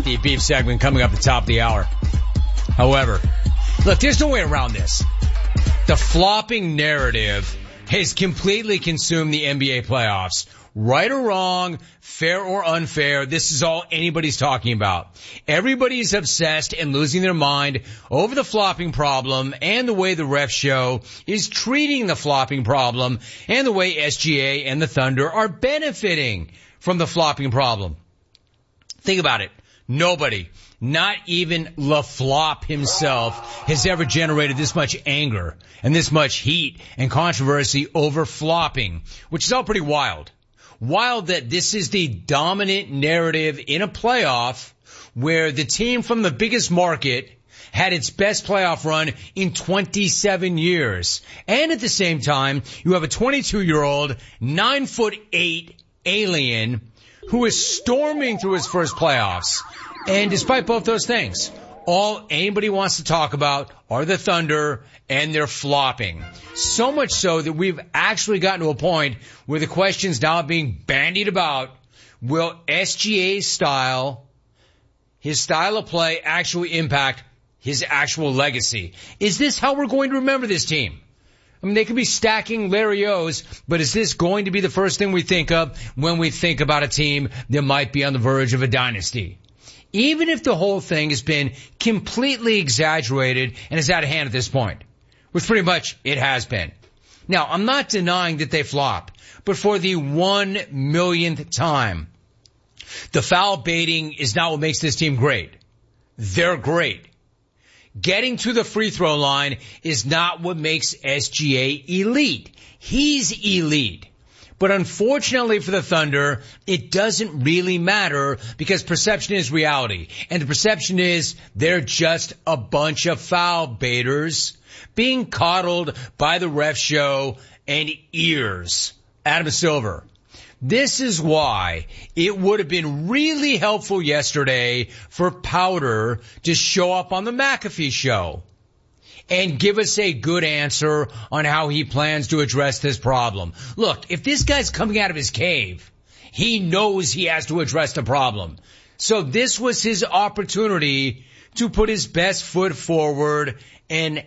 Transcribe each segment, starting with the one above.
the beef segment coming up at the top of the hour. However, look, there's no way around this. The flopping narrative has completely consumed the NBA playoffs. Right or wrong, fair or unfair, this is all anybody's talking about. Everybody's obsessed and losing their mind over the flopping problem and the way the ref show is treating the flopping problem and the way SGA and the Thunder are benefiting from the flopping problem. Think about it. Nobody, not even LaFlop himself, has ever generated this much anger and this much heat and controversy over flopping, which is all pretty wild. Wild that this is the dominant narrative in a playoff where the team from the biggest market had its best playoff run in 27 years. And at the same time, you have a 22-year-old, 9'8" alien who is storming through his first playoffs. And despite both those things, all anybody wants to talk about are the Thunder and their flopping. So much so that we've actually gotten to a point where the question's now being bandied about, will SGA's style, his style of play, actually impact his actual legacy? Is this how we're going to remember this team? I mean, they could be stacking Larry O's, but is this going to be the first thing we think of when we think about a team that might be on the verge of a dynasty? Even if the whole thing has been completely exaggerated and is out of hand at this point, which pretty much it has been. Now, I'm not denying that they flop, but for the 1 millionth time, the foul baiting is not what makes this team great. They're great. Getting to the free throw line is not what makes SGA elite. He's elite. But unfortunately for the Thunder, it doesn't really matter because perception is reality. And the perception is they're just a bunch of foul baiters being coddled by the ref show and ears. Adam Silver. This is why it would have been really helpful yesterday for Powder to show up on the McAfee show and give us a good answer on how he plans to address this problem. Look, if this guy's coming out of his cave, he knows he has to address the problem. So this was his opportunity to put his best foot forward and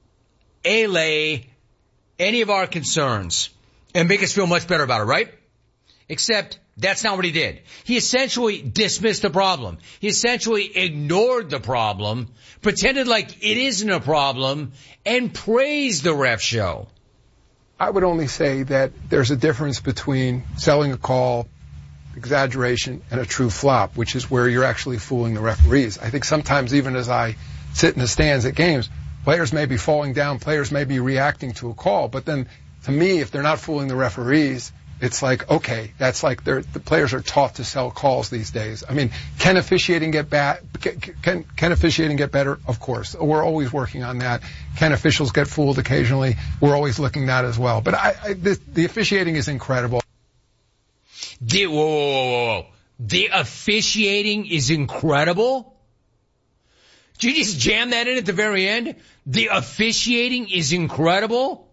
allay any of our concerns and make us feel much better about it, right? Except that's not what he did. He essentially dismissed the problem. He essentially ignored the problem, pretended like it isn't a problem, and praised the ref show. I would only say that there's a difference between selling a call, exaggeration, and a true flop, which is where you're actually fooling the referees. I think sometimes even as I sit in the stands at games, players may be falling down, players may be reacting to a call, but then to me, if they're not fooling the referees, it's like, okay, that's like the players are taught to sell calls these days. I mean, can officiating get bad? Can officiating get better? Of course. We're always working on that. Can officials get fooled occasionally? We're always looking at that as well. But the officiating is incredible. Whoa. The officiating is incredible? Did you just jam that in at the very end? The officiating is incredible?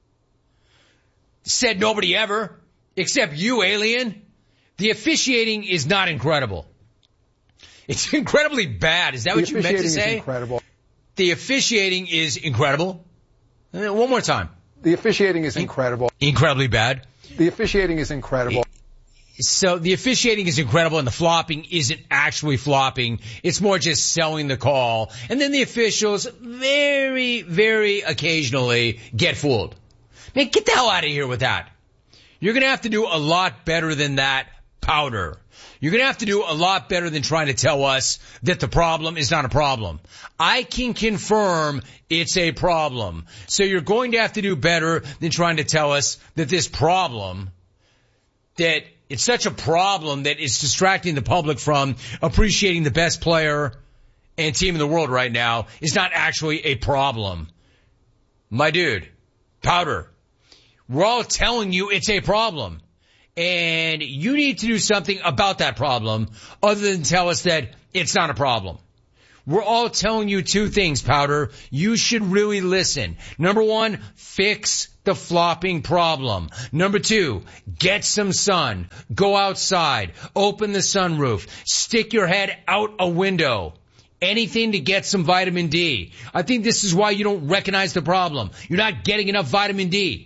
Said nobody ever. Except you, alien. The officiating is not incredible. It's incredibly bad. Is that what you meant to say? The officiating is incredible. The officiating is incredible. One more time. The officiating is incredible. Incredibly bad. The officiating is incredible. So the officiating is incredible and the flopping isn't actually flopping. It's more just selling the call. And then the officials very, very occasionally get fooled. Man, get the hell out of here with that. You're going to have to do a lot better than that, Powder. You're going to have to do a lot better than trying to tell us that the problem is not a problem. I can confirm it's a problem. So you're going to have to do better than trying to tell us that this problem, that it's such a problem that it's distracting the public from appreciating the best player and team in the world right now is not actually a problem. My dude, Powder. We're all telling you it's a problem. And you need to do something about that problem other than tell us that it's not a problem. We're all telling you two things, Powder. You should really listen. Number one, fix the flopping problem. Number two, get some sun. Go outside. Open the sunroof. Stick your head out a window. Anything to get some vitamin D. I think this is why you don't recognize the problem. You're not getting enough vitamin D.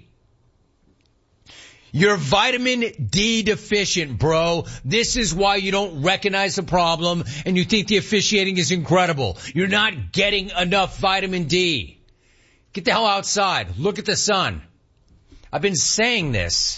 You're vitamin D deficient, bro. This is why you don't recognize the problem and you think the officiating is incredible. You're not getting enough vitamin D. Get the hell outside. Look at the sun. I've been saying this.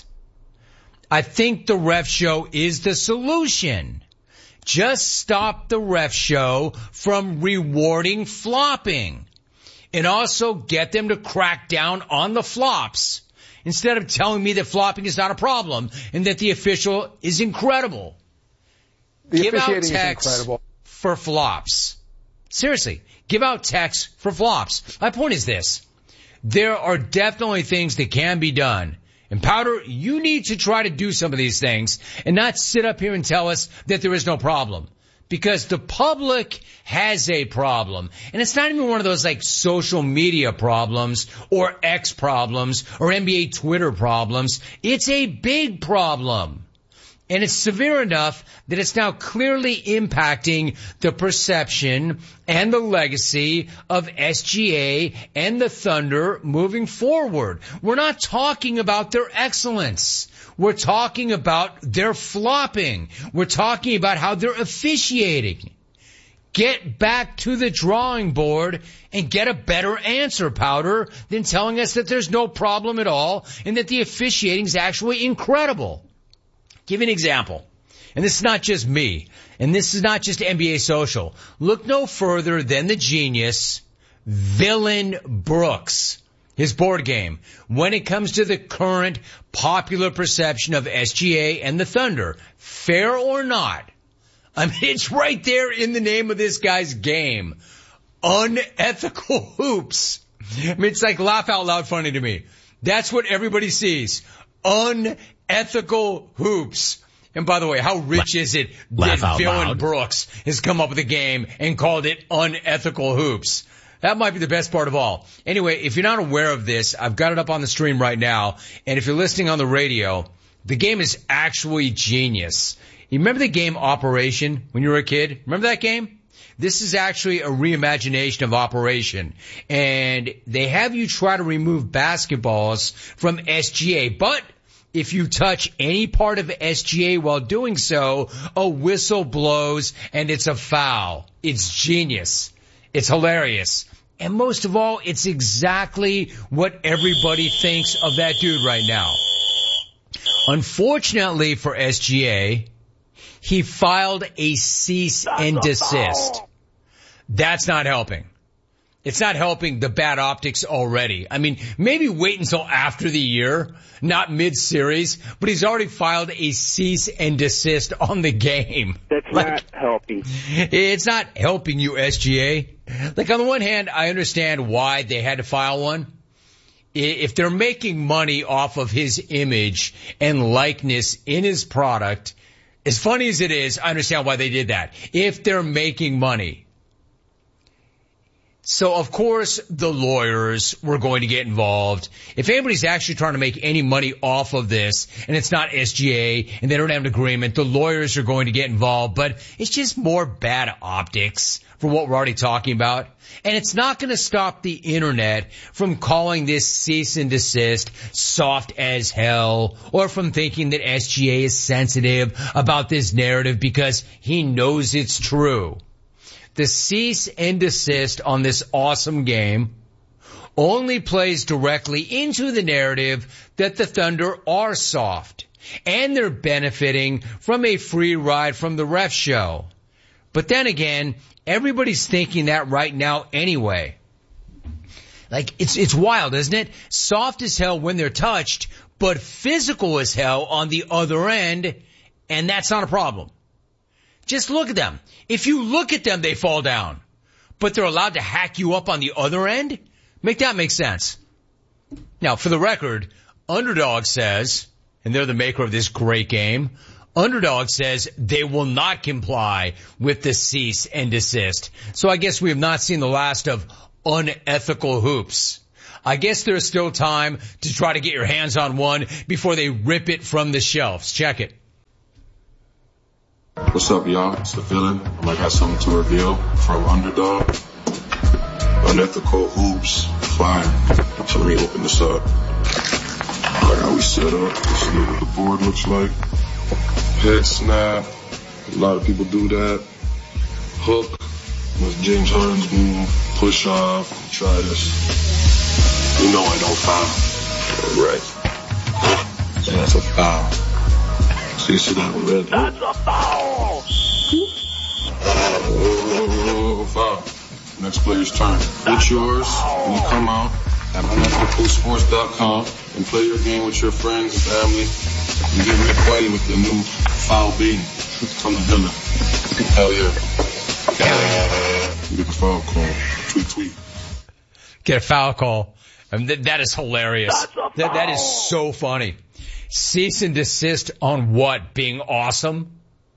I think the ref show is the solution. Just stop the ref show from rewarding flopping. And also get them to crack down on the flops. Instead of telling me that flopping is not a problem and that the official is incredible. Give out texts for flops. Seriously, give out texts for flops. My point is this. There are definitely things that can be done. And Powder, you need to try to do some of these things and not sit up here and tell us that there is no problem. Because the public has a problem. And it's not even one of those like social media problems or X problems or NBA Twitter problems. It's a big problem. And it's severe enough that it's now clearly impacting the perception and the legacy of SGA and the Thunder moving forward. We're not talking about their excellence. We're talking about their flopping. We're talking about how they're officiating. Get back to the drawing board and get a better answer, Powder, than telling us that there's no problem at all and that the officiating is actually incredible. Give you an example. And this is not just me. And this is not just NBA Social. Look no further than the genius, Villain Brooks. His board game. When it comes to the current popular perception of SGA and the Thunder. Fair or not. I mean, it's right there in the name of this guy's game. Unethical hoops. I mean, it's like laugh out loud funny to me. That's what everybody sees. Unethical hoops. And by the way, how rich is it that Villain Brooks has come up with a game and called it unethical hoops? That might be the best part of all. Anyway, if you're not aware of this, I've got it up on the stream right now. And if you're listening on the radio, the game is actually genius. You remember the game Operation when you were a kid? Remember that game? This is actually a reimagination of Operation. And they have you try to remove basketballs from SGA. But if you touch any part of SGA while doing so, a whistle blows and it's a foul. It's genius. It's hilarious. And most of all, it's exactly what everybody thinks of that dude right now. Unfortunately for SGA, he filed a cease and desist. That's not helping. It's not helping the bad optics already. I mean, maybe wait until after the year, not mid-series, but he's already filed a cease and desist on the game. That's not helping. It's not helping you, SGA. Like, on the one hand, I understand why they had to file one. If they're making money off of his image and likeness in his product, as funny as it is, I understand why they did that. If they're making money. So, of course, the lawyers were going to get involved. If anybody's actually trying to make any money off of this, and it's not SGA, and they don't have an agreement, the lawyers are going to get involved. But it's just more bad optics for what we're already talking about. And it's not going to stop the internet from calling this cease and desist soft as hell, or from thinking that SGA is sensitive about this narrative because he knows it's true. The cease and desist on this awesome game only plays directly into the narrative that the Thunder are soft and they're benefiting from a free ride from the ref show. But then again, everybody's thinking that right now anyway. Like, it's wild, isn't it? Soft as hell when they're touched, but physical as hell on the other end, and that's not a problem. Just look at them. If you look at them, they fall down. But they're allowed to hack you up on the other end? Make that make sense. Now, for the record, Underdog says, and they're the maker of this great game, Underdog says they will not comply with the cease and desist. So I guess we have not seen the last of unethical hoops. I guess there's still time to try to get your hands on one before they rip it from the shelves. Check it. What's up, y'all? It's the Villain. I might have something to reveal from Underdog. Unethical hoops flying. So let me open this up. Like how we set up. This is what the board looks like. Head snap. A lot of people do that. Hook. That's James Harden's move. Push off. Try this. You know I don't foul. Right. Yeah, that's a foul. So you see that one red? That's a foul! Foul. Next player's turn. It's yours when you come out at unethicalsports.com and play your game with your friends and family and get reacquainted with the new foul beating from the Villain. Hell yeah. You get the foul call. Tweet. Get a foul call. That is hilarious. That is so funny. Cease and desist on what? Being awesome?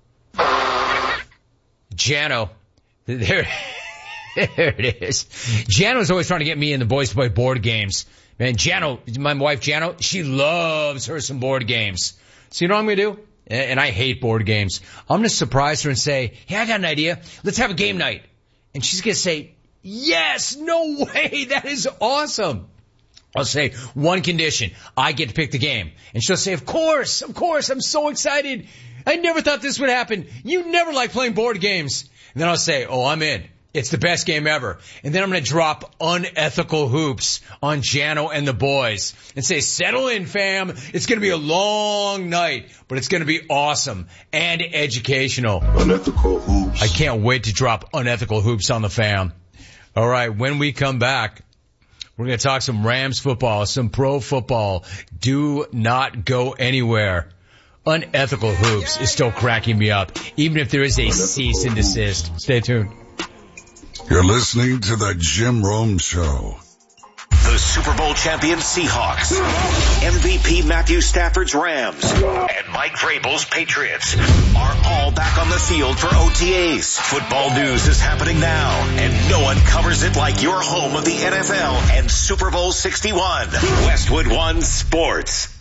Jano. There it is. Jano's always trying to get me and the boys to play board games. Man, Jano, my wife Jano, she loves her some board games. So you know what I'm going to do? And I hate board games. I'm going to surprise her and say, hey, I got an idea. Let's have a game night. And she's going to say, yes, no way, that is awesome. I'll say, one condition, I get to pick the game. And she'll say, of course, I'm so excited. I never thought this would happen. You never like playing board games. And then I'll say, oh, I'm in. It's the best game ever. And then I'm going to drop unethical hoops on Jano and the boys and say, settle in, fam. It's going to be a long night, but it's going to be awesome and educational. Unethical hoops. I can't wait to drop unethical hoops on the fam. All right, when we come back, we're going to talk some Rams football, some pro football. Do not go anywhere. Unethical hoops is still cracking me up, even if there is a cease and desist. Stay tuned. You're listening to the Jim Rome Show. The Super Bowl champion Seahawks, MVP Matthew Stafford's Rams, and Mike Vrabel's Patriots are all back on the field for OTAs. Football news is happening now, and no one covers it like your home of the NFL and Super Bowl 61. Westwood One Sports.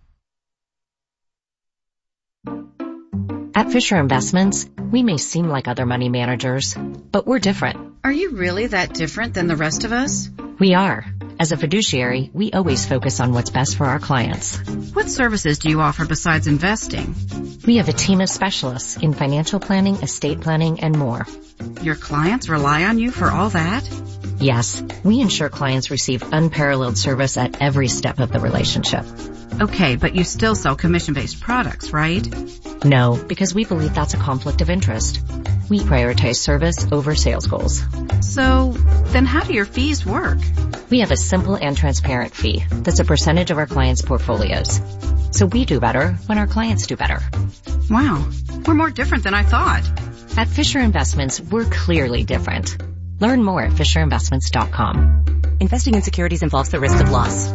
At Fisher Investments, we may seem like other money managers, but we're different. Are you really that different than the rest of us? We are. As a fiduciary, we always focus on what's best for our clients. What services do you offer besides investing? We have a team of specialists in financial planning, estate planning, and more. Your clients rely on you for all that? Yes, we ensure clients receive unparalleled service at every step of the relationship. Okay, but you still sell commission-based products, right? No, because we believe that's a conflict of interest. We prioritize service over sales goals. So, then how do your fees work? We have a simple and transparent fee that's a percentage of our clients' portfolios. So we do better when our clients do better. Wow, we're more different than I thought. At Fisher Investments, we're clearly different. Learn more at FisherInvestments.com. Investing in securities involves the risk of loss.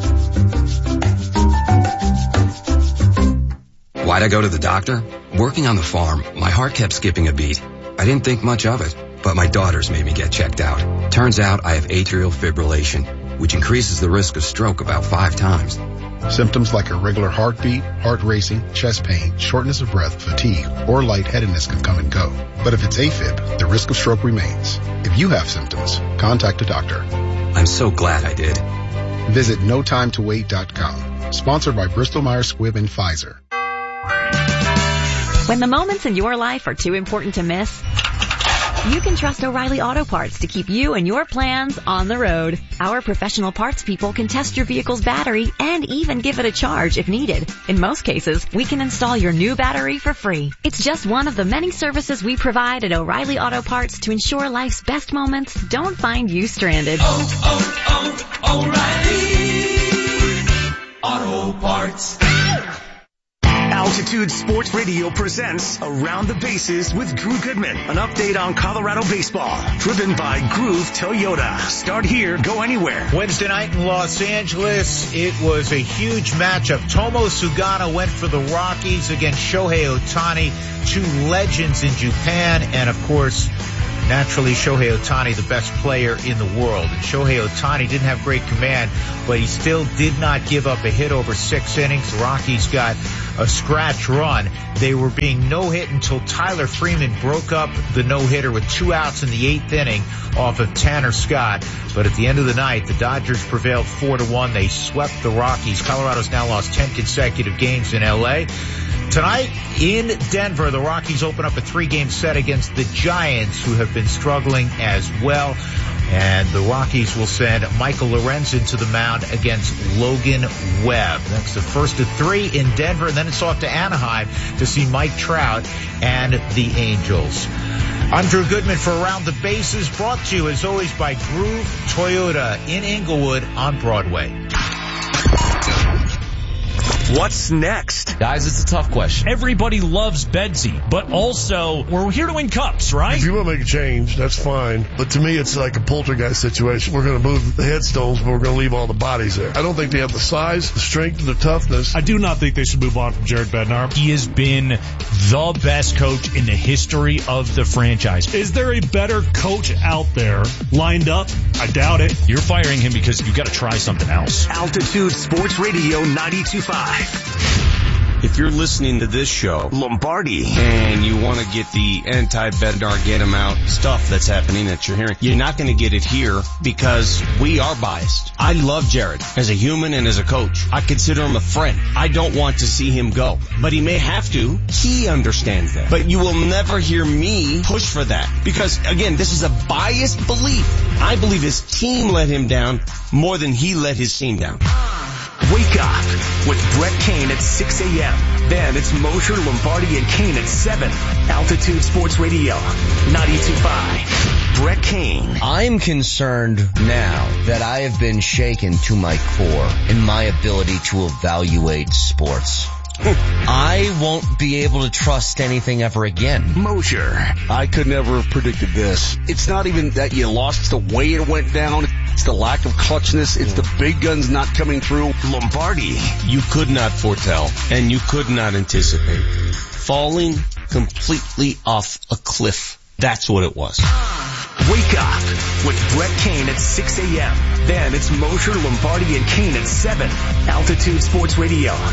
Why'd I go to the doctor? Working on the farm, my heart kept skipping a beat. I didn't think much of it, but my daughters made me get checked out. Turns out I have atrial fibrillation, which increases the risk of stroke about 5 times. Symptoms like irregular heartbeat, heart racing, chest pain, shortness of breath, fatigue, or lightheadedness can come and go. But if it's AFib, the risk of stroke remains. If you have symptoms, contact a doctor. I'm so glad I did. Visit NoTimeToWait.com. Sponsored by Bristol-Myers Squibb and Pfizer. When the moments in your life are too important to miss, you can trust O'Reilly Auto Parts to keep you and your plans on the road. Our professional parts people can test your vehicle's battery and even give it a charge if needed. In most cases, we can install your new battery for free. It's just one of the many services we provide at O'Reilly Auto Parts to ensure life's best moments don't find you stranded. O'Reilly Auto Parts. Altitude Sports Radio presents Around the Bases with Drew Goodman. An update on Colorado baseball. Driven by Groove Toyota. Start here, go anywhere. Wednesday night in Los Angeles, it was a huge matchup. Tomo Sugano went for the Rockies against Shohei Ohtani, two legends in Japan, and of course, naturally, Shohei Ohtani, the best player in the world. And Shohei Ohtani didn't have great command, but he still did not give up a hit over 6 innings. The Rockies got a scratch run. They were being no-hit until Tyler Freeman broke up the no-hitter with 2 outs in the 8th inning off of Tanner Scott. But at the end of the night, the Dodgers prevailed 4-1. They swept the Rockies. Colorado's now lost 10 consecutive games in L.A. Tonight in Denver, the Rockies open up a 3-game set against the Giants, who have been struggling as well. And the Rockies will send Michael Lorenzen to the mound against Logan Webb. That's the first of 3 in Denver, and then it's off to Anaheim to see Mike Trout and the Angels. I'm Drew Goodman for Around the Bases, brought to you as always by Groove Toyota in Inglewood on Broadway. What's next? Guys, it's a tough question. Everybody loves Bedsy, but also we're here to win cups, right? If you want to make a change, that's fine. But to me, it's like a poltergeist situation. We're going to move the headstones, but we're going to leave all the bodies there. I don't think they have the size, the strength, the toughness. I do not think they should move on from Jared Bednar. He has been the best coach in the history of the franchise. Is there a better coach out there lined up? I doubt it. You're firing him because you've got to try something else. Altitude Sports Radio 92.5. If you're listening to this show, Lombardi, and you want to get the anti-Bednar, get him out stuff that's happening that you're hearing, you're not going to get it here because we are biased. I love Jared as a human and as a coach. I consider him a friend. I don't want to see him go, but he may have to. He understands that. But you will never hear me push for that because, again, this is a biased belief. I believe his team let him down more than he let his team down. Wake up with Brett Kane at 6 a.m. Then it's Mosher, Lombardi, and Kane at 7. Altitude Sports Radio, 92.5. Brett Kane. I'm concerned now that I have been shaken to my core in my ability to evaluate sports. I won't be able to trust anything ever again. Mosher. I could never have predicted this. It's not even that you lost, it's the way it went down. It's the lack of clutchness. It's the big guns not coming through. Lombardi. You could not foretell, and you could not anticipate. Falling completely off a cliff. That's what it was. Wake up with Brett Kane at 6 a.m. Then it's Mosher, Lombardi, and Kane at 7. Altitude Sports Radio.